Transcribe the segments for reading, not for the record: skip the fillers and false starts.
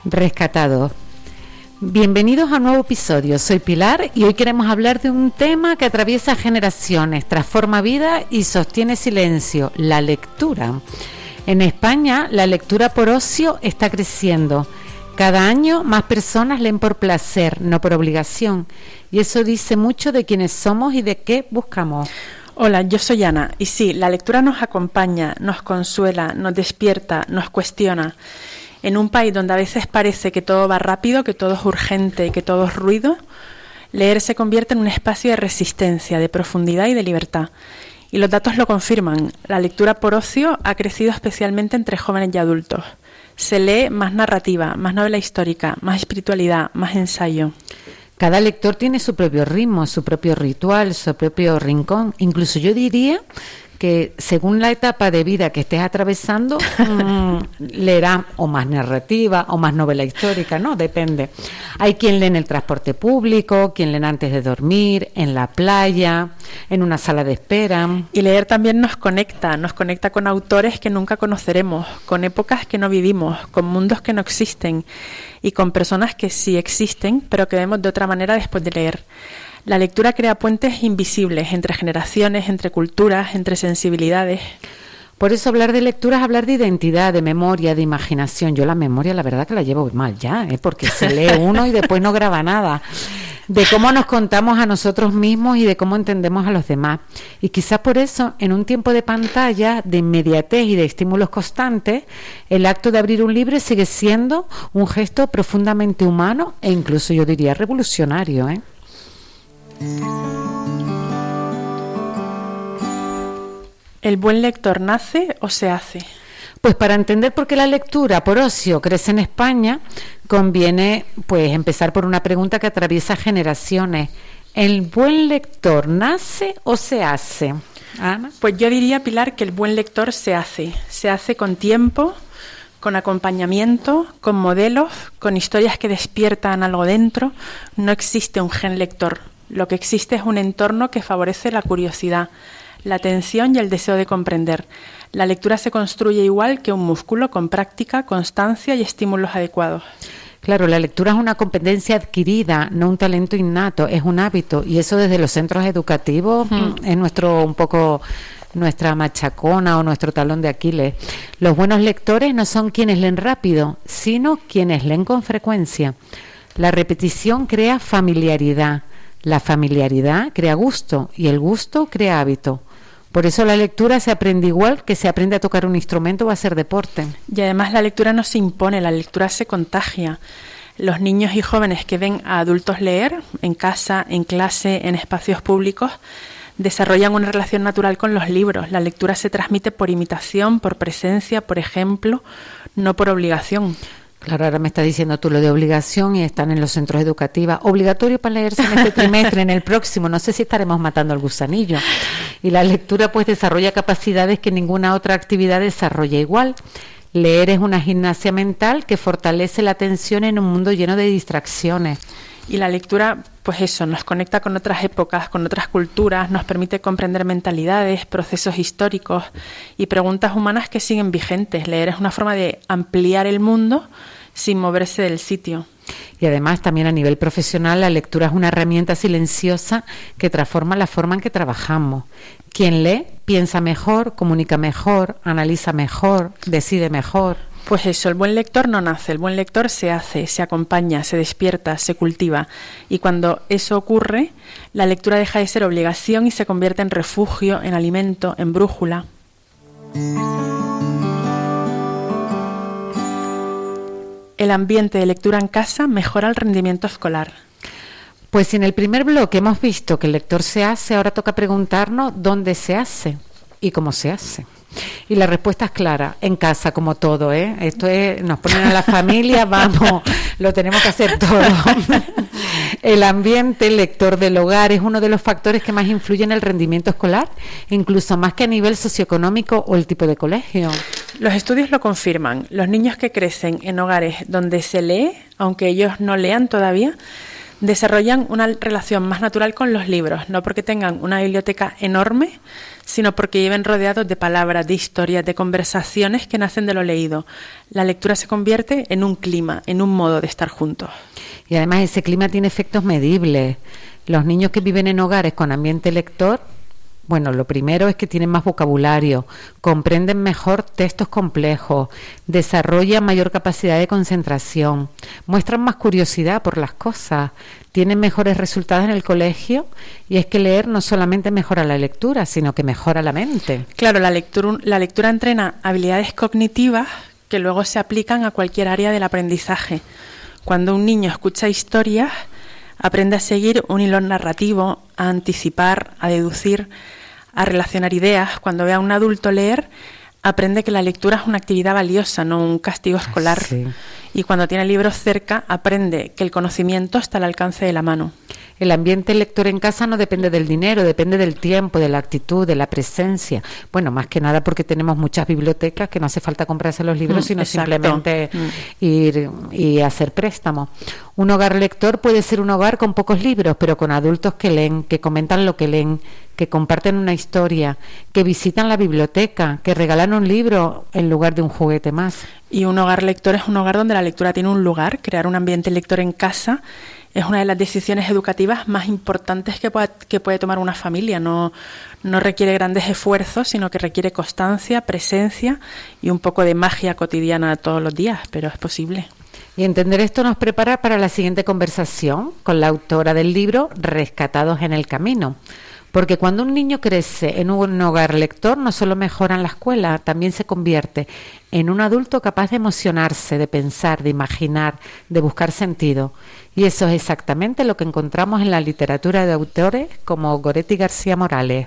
Rescatados. Bienvenidos a un nuevo episodio. Soy Pilar y hoy queremos hablar de un tema que atraviesa generaciones, transforma vida y sostiene silencio: la lectura. En España, la lectura por ocio está creciendo. Cada año más personas leen por placer, no por obligación. Y eso dice mucho de quiénes somos y de qué buscamos. Hola, yo soy Ana y sí, la lectura nos acompaña, nos consuela, nos despierta, nos cuestiona. En un país donde a veces parece que todo va rápido, que todo es urgente y que todo es ruido, leer se convierte en un espacio de resistencia, de profundidad y de libertad. Y los datos lo confirman. La lectura por ocio ha crecido especialmente entre jóvenes y adultos. Se lee más narrativa, más novela histórica, más espiritualidad, más ensayo. Cada lector tiene su propio ritmo, su propio ritual, su propio rincón. Incluso yo diría que según la etapa de vida que estés atravesando, leerá o más narrativa o más novela histórica, ¿no? Depende. Hay quien lee en el transporte público, quien lee antes de dormir, en la playa, en una sala de espera. Y leer también nos conecta con autores que nunca conoceremos, con épocas que no vivimos, con mundos que no existen y con personas que sí existen, pero que vemos de otra manera después de leer. La lectura crea puentes invisibles entre generaciones, entre culturas, entre sensibilidades. Por eso hablar de lectura es hablar de identidad, de memoria, de imaginación. Yo la memoria, la verdad que la llevo mal ya, porque se lee uno y después no graba nada. De cómo nos contamos a nosotros mismos y de cómo entendemos a los demás. Y quizás por eso, en un tiempo de pantalla, de inmediatez y de estímulos constantes, el acto de abrir un libro sigue siendo un gesto profundamente humano e incluso yo diría revolucionario, ¿eh? ¿El buen lector nace o se hace? Pues para entender por qué la lectura por ocio crece en España, conviene pues empezar por una pregunta que atraviesa generaciones. ¿El buen lector nace o se hace? Ana. Pues yo diría, Pilar, que el buen lector se hace con tiempo, con acompañamiento, con modelos, con historias que despiertan algo dentro. No existe un gen lector. Lo que existe es un entorno que favorece la curiosidad, la atención y el deseo de comprender. La lectura se construye igual que un músculo, con práctica, constancia y estímulos adecuados. Claro, la lectura es una competencia adquirida, no un talento innato, es un hábito, y eso desde los centros educativos es nuestra machacona o nuestro talón de Aquiles. Los buenos lectores no son quienes leen rápido, sino quienes leen con frecuencia. La repetición crea familiaridad. La familiaridad crea gusto y el gusto crea hábito. Por eso la lectura se aprende igual que se aprende a tocar un instrumento o a hacer deporte. Y además la lectura no se impone, la lectura se contagia. Los niños y jóvenes que ven a adultos leer, en casa, en clase, en espacios públicos, desarrollan una relación natural con los libros. La lectura se transmite por imitación, por presencia, por ejemplo, no por obligación. Claro, ahora me estás diciendo tú lo de obligación y están en los centros educativos. Obligatorio para leerse en este trimestre, en el próximo. No sé si estaremos matando al gusanillo. Y la lectura pues desarrolla capacidades que ninguna otra actividad desarrolla igual. Leer es una gimnasia mental que fortalece la atención en un mundo lleno de distracciones. Y la lectura, pues eso, nos conecta con otras épocas, con otras culturas, nos permite comprender mentalidades, procesos históricos y preguntas humanas que siguen vigentes. Leer es una forma de ampliar el mundo sin moverse del sitio. Y además también a nivel profesional la lectura es una herramienta silenciosa que transforma la forma en que trabajamos. Quien lee piensa mejor, comunica mejor, analiza mejor, decide mejor. Pues eso, el buen lector no nace, el buen lector se hace, se acompaña, se despierta, se cultiva. Y cuando eso ocurre, la lectura deja de ser obligación y se convierte en refugio, en alimento, en brújula. El ambiente de lectura en casa mejora el rendimiento escolar. Pues si en el primer bloque hemos visto que el lector se hace, ahora toca preguntarnos dónde se hace y cómo se hace. Y la respuesta es clara, en casa como todo, ¿eh? Esto es, nos ponen a la familia, vamos, lo tenemos que hacer todo. El ambiente lector del hogar es uno de los factores que más influyen en el rendimiento escolar, incluso más que a nivel socioeconómico o el tipo de colegio. Los estudios lo confirman. Los niños que crecen en hogares donde se lee, aunque ellos no lean todavía, Desarrollan una relación más natural con los libros, no porque tengan una biblioteca enorme, sino porque viven rodeados de palabras, de historias, de conversaciones que nacen de lo leído. La lectura se convierte en un clima, en un modo de estar juntos. Y además ese clima tiene efectos medibles. Los niños que viven en hogares con ambiente lector, bueno, lo primero es que tienen más vocabulario, comprenden mejor textos complejos, desarrollan mayor capacidad de concentración, muestran más curiosidad por las cosas, tienen mejores resultados en el colegio, y es que leer no solamente mejora la lectura, sino que mejora la mente. Claro, la lectura entrena habilidades cognitivas que luego se aplican a cualquier área del aprendizaje. Cuando un niño escucha historias, aprende a seguir un hilo narrativo, a anticipar, a deducir, a relacionar ideas. Cuando ve a un adulto leer, aprende que la lectura es una actividad valiosa, no un castigo escolar. Sí. Y cuando tiene libros cerca, aprende que el conocimiento está al alcance de la mano. El ambiente lector en casa no depende del dinero, depende del tiempo, de la actitud, de la presencia. Bueno, más que nada porque tenemos muchas bibliotecas que no hace falta comprarse los libros, sino exacto. simplemente ir y hacer préstamos. Un hogar lector puede ser un hogar con pocos libros, pero con adultos que leen, que comentan lo que leen, que comparten una historia, que visitan la biblioteca, que regalan un libro en lugar de un juguete más. Y un hogar lector es un hogar donde la lectura tiene un lugar. Crear un ambiente lector en casa es una de las decisiones educativas más importantes que puede tomar una familia. No requiere grandes esfuerzos, sino que requiere constancia, presencia y un poco de magia cotidiana todos los días, pero es posible. Y entender esto nos prepara para la siguiente conversación con la autora del libro Rescatados en el Camino. Porque cuando un niño crece en un hogar lector, no solo mejora en la escuela, también se convierte en un adulto capaz de emocionarse, de pensar, de imaginar, de buscar sentido. Y eso es exactamente lo que encontramos en la literatura de autores como Goretti García Morales.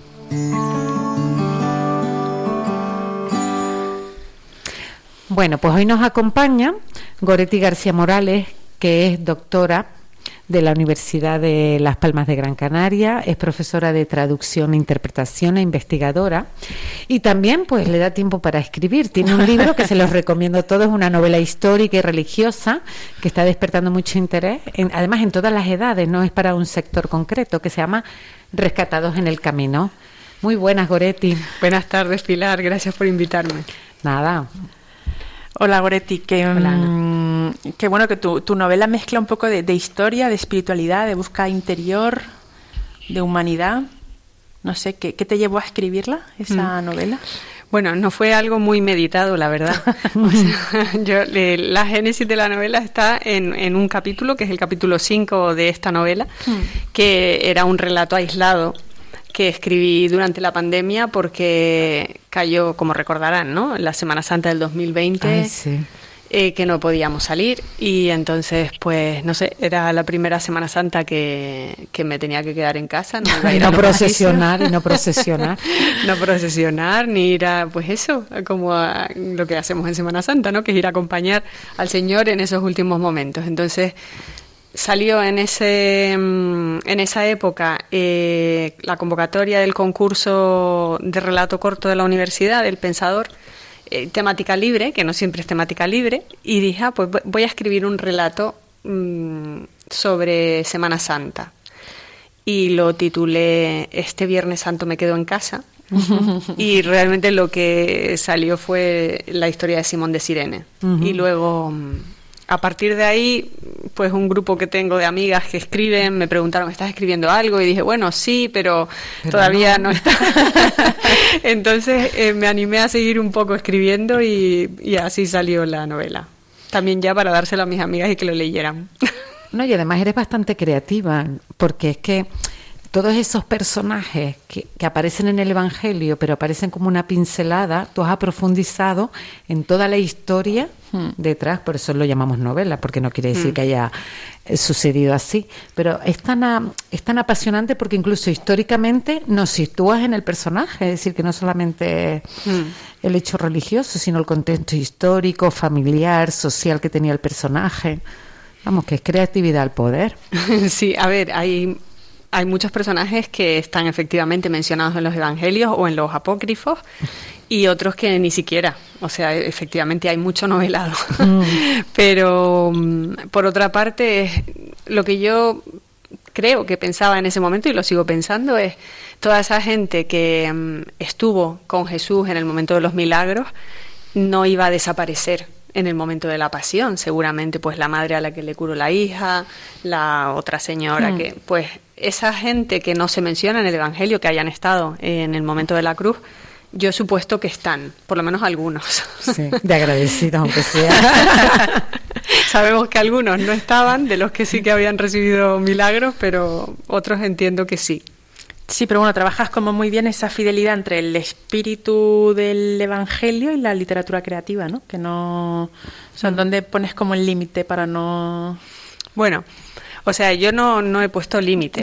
Bueno, pues hoy nos acompaña Goretti García Morales, que es doctora de la Universidad de Las Palmas de Gran Canaria, es profesora de traducción, interpretación e investigadora, y también pues le da tiempo para escribir. Tiene un libro que se los recomiendo a todos, una novela histórica y religiosa que está despertando mucho interés, además en todas las edades, no es para un sector concreto, que se llama Rescatados en el Camino. Muy buenas, Goretti. Buenas tardes, Pilar, gracias por invitarme. Nada. Hola, Goretti, que bueno que tu novela mezcla un poco de historia, de espiritualidad, de búsqueda interior, de humanidad. No sé, ¿qué te llevó a escribirla, esa novela? Bueno, no fue algo muy meditado, la verdad. O sea, la génesis de la novela está en un capítulo, que es el capítulo 5 de esta novela, que era un relato aislado que escribí durante la pandemia porque cayó, como recordarán, ¿no?, la Semana Santa del 2020. Ay, sí. Que no podíamos salir, y entonces, pues, no sé, era la primera Semana Santa que me tenía que quedar en casa. No iba a ir no procesionar, y no procesionar. No procesionar, ni ir a, pues eso, como a lo que hacemos en Semana Santa, ¿no?, que es ir a acompañar al Señor en esos últimos momentos. Entonces, salió en esa época la convocatoria del concurso de relato corto de la universidad, del Pensador, temática libre, que no siempre es temática libre, y dije, pues voy a escribir un relato sobre Semana Santa. Y lo titulé Este Viernes Santo me quedo en casa. Y realmente lo que salió fue la historia de Simón de Cirene. Y luego, a partir de ahí, pues un grupo que tengo de amigas que escriben me preguntaron, ¿estás escribiendo algo? Y dije, bueno, sí, pero todavía no está. Entonces me animé a seguir un poco escribiendo y así salió la novela. También ya para dárselo a mis amigas y que lo leyeran. No, y además eres bastante creativa, porque es que todos esos personajes que aparecen en el Evangelio, pero aparecen como una pincelada, tú has profundizado en toda la historia detrás, por eso lo llamamos novela, porque no quiere decir que haya sucedido así, pero es tan apasionante porque incluso históricamente nos sitúas en el personaje, es decir, que no solamente el hecho religioso, sino el contexto histórico, familiar, social que tenía el personaje. Vamos, que es creatividad al poder. Sí, a ver, hay muchos personajes que están efectivamente mencionados en los evangelios o en los apócrifos, y otros que ni siquiera. O sea, efectivamente hay mucho novelado. Pero, por otra parte, lo que yo creo que pensaba en ese momento, y lo sigo pensando, es toda esa gente que estuvo con Jesús en el momento de los milagros no iba a desaparecer en el momento de la pasión. Seguramente pues la madre a la que le curó la hija, la otra señora que, pues esa gente que no se menciona en el Evangelio, que hayan estado en el momento de la cruz, yo he supuesto que están, por lo menos algunos. Sí, de agradecidos aunque sea. Sabemos que algunos no estaban, de los que sí que habían recibido milagros, pero otros entiendo que sí. Sí, pero bueno, trabajas como muy bien esa fidelidad entre el espíritu del Evangelio y la literatura creativa, ¿no? Que no... O sea, ¿dónde pones como el límite para no...? Bueno, o sea, yo no he puesto límite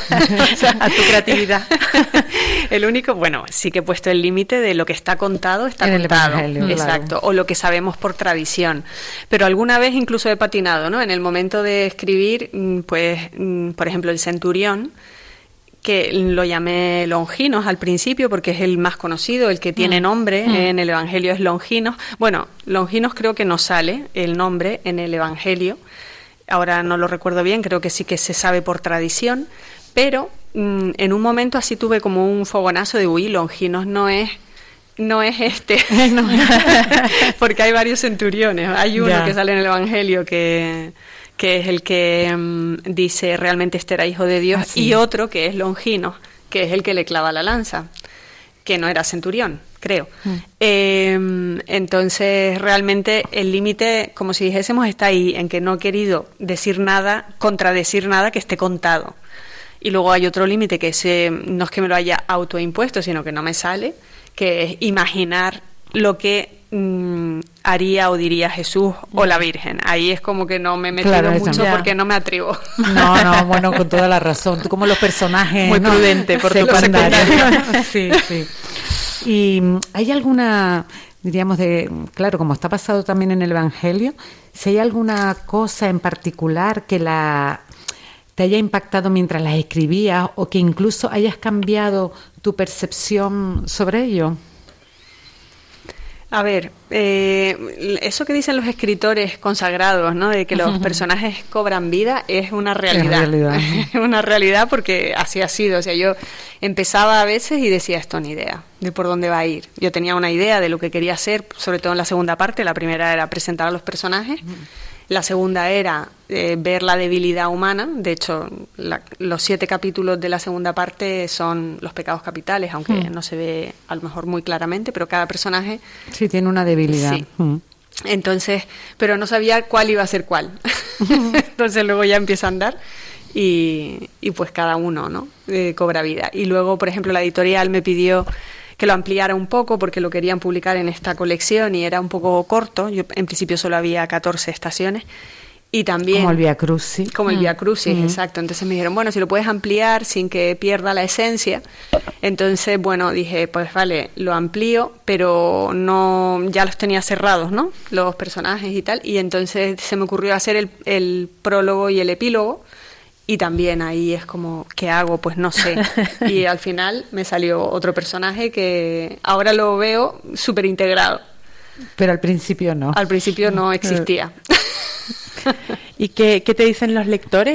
a tu creatividad. El único, bueno, sí que he puesto el límite de lo que está contado, está en contado. El Evangelio, exacto, claro. O lo que sabemos por tradición. Pero alguna vez incluso he patinado, ¿no? En el momento de escribir, pues, por ejemplo, el centurión, que lo llamé Longinos al principio porque es el más conocido, el que tiene nombre en el Evangelio es Longinos. Bueno, Longinos creo que no sale el nombre en el Evangelio, ahora no lo recuerdo bien, creo que sí que se sabe por tradición, pero en un momento así tuve como un fogonazo de Longinos no es este, porque hay varios centuriones, hay uno que sale en el Evangelio que es el que dice realmente este era hijo de Dios, y otro que es Longinos, que es el que le clava la lanza, que no era centurión, creo. Entonces, realmente el límite, como si dijésemos, está ahí, en que no he querido decir nada, contradecir nada que esté contado. Y luego hay otro límite que no es que me lo haya autoimpuesto, sino que no me sale, que es imaginar lo que haría o diría Jesús o la Virgen. Ahí es como que no me he metido mucho porque no me atrevo. No, bueno, con toda la razón. Tú como los personajes... Muy prudente por tu parte. Sí, sí. ¿Y hay alguna, diríamos, claro, como está pasado también en el Evangelio, si hay alguna cosa en particular que te haya impactado mientras las escribías o que incluso hayas cambiado tu percepción sobre ello? A ver, eso que dicen los escritores consagrados, ¿no? De que los personajes cobran vida, es una realidad. Es una realidad porque así ha sido. O sea, yo empezaba a veces y decía, esto ni idea de por dónde va a ir. Yo tenía una idea de lo que quería hacer, sobre todo en la segunda parte. La primera era presentar a los personajes. La segunda era ver la debilidad humana. De hecho, los 7 capítulos de la segunda parte son los pecados capitales, aunque no se ve a lo mejor muy claramente, pero cada personaje... Sí, tiene una debilidad. Sí. Entonces, pero no sabía cuál iba a ser cuál. Entonces luego ya empieza a andar y pues cada uno, ¿no? Cobra vida. Y luego, por ejemplo, la editorial me pidió que lo ampliara un poco porque lo querían publicar en esta colección y era un poco corto. Yo en principio solo había 14 estaciones y también... Como el Vía Crucis. Como el Vía Crucis, exacto. Entonces me dijeron, bueno, si lo puedes ampliar sin que pierda la esencia. Entonces, bueno, dije, pues vale, lo amplío, pero no, ya los tenía cerrados, ¿no? Los personajes y tal. Y entonces se me ocurrió hacer el prólogo y el epílogo. Y también ahí es como, ¿qué hago? Pues no sé. Y al final me salió otro personaje que ahora lo veo súper integrado. Pero al principio no. Al principio no existía. ¿Y qué te dicen los lectores?